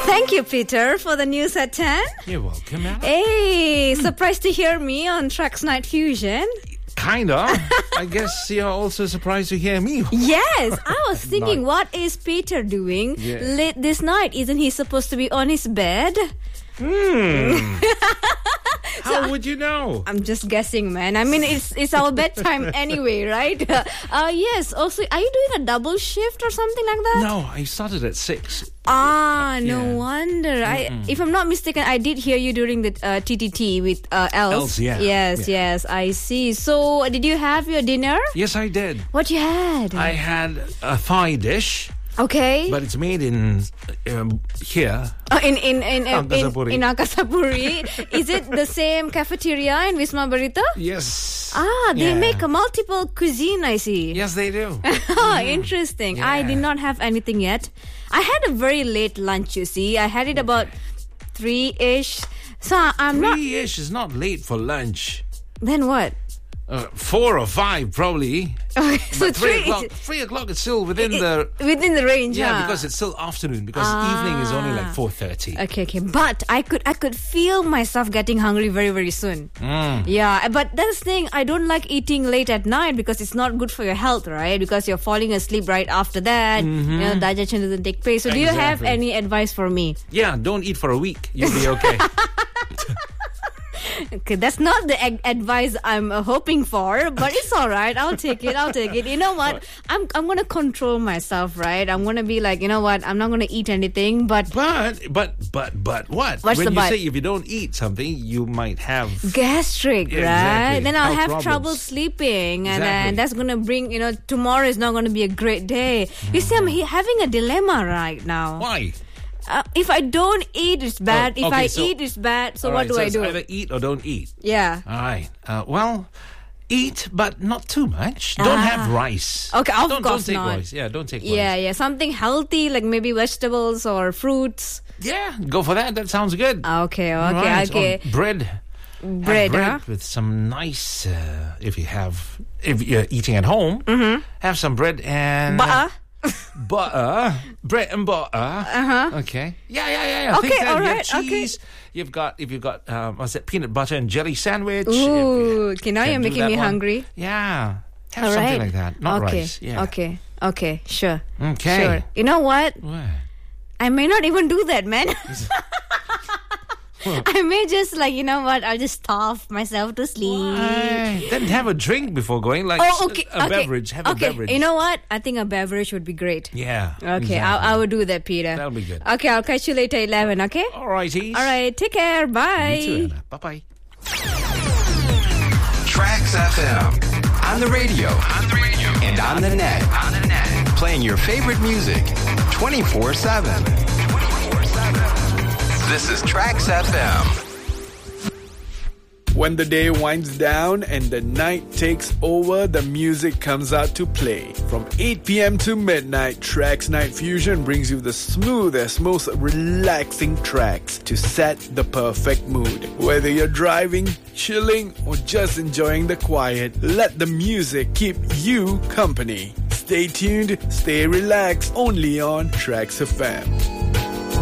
Thank you, Peter, for the news at 10. You're welcome, Anna. Hey, surprised to hear me on Tracks Night Fusion. Kinda. I guess you're also surprised to hear me. Yes, I was thinking, what is Peter doing late this night? Isn't he supposed to be on his bed? How would you know? I'm just guessing, man. I mean, it's our bedtime anyway, right? Yes. Also, are you doing a double shift or something like that? No, I started at 6. No wonder. If I'm not mistaken, I did hear you during the TTT with Els. Yes, I see. So, did you have your dinner? Yes, I did. What you had? I had a Thai dish. Okay. But it's made in here. In Angkasa Angkasa. Is it the same cafeteria in Wisma Barita? Yes. They make a multiple cuisine, I see. Yes, they do. Interesting. Yeah. I did not have anything yet. I had a very late lunch, you see. I had it about 3-ish. So I'm not... 3-ish is not late for lunch. Then what? 4 or 5 probably. Okay, so but 3 o'clock is still within the range. Yeah, because it's still afternoon. Because evening is only like 4:30. Okay. But I could feel myself getting hungry very, very soon. Yeah, but that's the thing. I don't like eating late at night because it's not good for your health, right? Because you're falling asleep right after that. You know, digestion doesn't take place. So do you have any advice for me? Yeah, don't eat for a week. You'll be okay. Okay, that's not the advice I'm hoping for, but it's all right. I'll take it. You know what? I'm going to control myself, right? I'm going to be like, you know what? I'm not going to eat anything, but what? What's when you but? Say if you don't eat something, you might have gastric, right? Exactly. Then I'll Health have problems. trouble sleeping, and then that's going to bring, tomorrow is not going to be a great day. You see, I'm having a dilemma right now. Why? If I don't eat, it's bad. If I eat, it's bad. So what do I do? Either eat or don't eat. Yeah. All right. Well, eat, but not too much. Don't have rice. Okay, of course don't take not. rice. Yeah, don't take rice. Yeah. Something healthy, like maybe vegetables or fruits. Yeah, go for that. That sounds good. Okay. Right. Or bread. Bread, with some nice. If you're eating at home, have some bread and butter, bread and butter. Okay. Yeah. Okay, all right. Cheese. Okay. If you've got what's that? Peanut butter and jelly sandwich. Ooh, okay. Now you're making me hungry. Yeah. Have all something right. like that. Not rice. Yeah. Okay. Sure. Okay. Sure. You know what? What? I may not even do that, man. I may just I'll just starve myself to sleep. Why? Then have a drink before going, a beverage. Have a beverage. You know what? I think a beverage would be great. Yeah. Okay, exactly. I will do that, Peter. That'll be good. Okay, I'll catch you later at 11, okay? All righty. All right, take care. Bye. You too, Anna. Bye-bye. Tracks FM. On the radio. And on the net. Playing your favorite music 24/7. This is Tracks FM. When the day winds down and the night takes over, the music comes out to play. From 8 p.m. to midnight, Tracks Night Fusion brings you the smoothest, most relaxing tracks to set the perfect mood. Whether you're driving, chilling, or just enjoying the quiet, let the music keep you company. Stay tuned, stay relaxed, only on Tracks FM.